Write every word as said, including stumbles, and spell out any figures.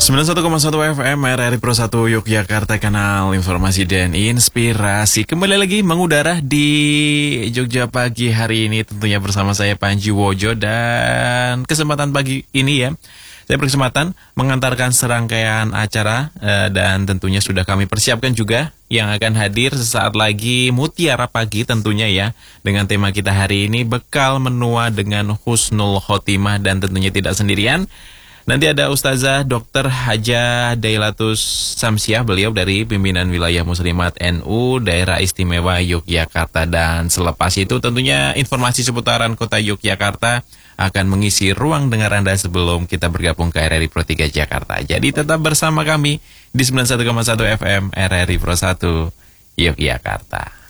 sembilan puluh satu koma satu F M R R I Pro satu Yogyakarta, kanal informasi dan inspirasi. Kembali lagi mengudara di Jogja pagi hari ini, tentunya bersama saya Panji Wojo. Dan kesempatan pagi ini ya, saya berkesempatan mengantarkan serangkaian acara eh, dan tentunya sudah kami persiapkan juga yang akan hadir sesaat lagi, Mutiara Pagi tentunya ya. Dengan tema kita hari ini, bekal menua dengan husnul khotimah, dan tentunya tidak sendirian. Nanti ada Ustazah dokter Hajah Dailatus Samsiah, beliau dari Pimpinan Wilayah Muslimat N U Daerah Istimewa Yogyakarta. Dan selepas itu tentunya informasi seputaran kota Yogyakarta akan mengisi ruang dengar Anda sebelum kita bergabung ke R R I Pro tiga Jakarta. Jadi tetap bersama kami di sembilan puluh satu koma satu F M R R I Pro satu Yogyakarta.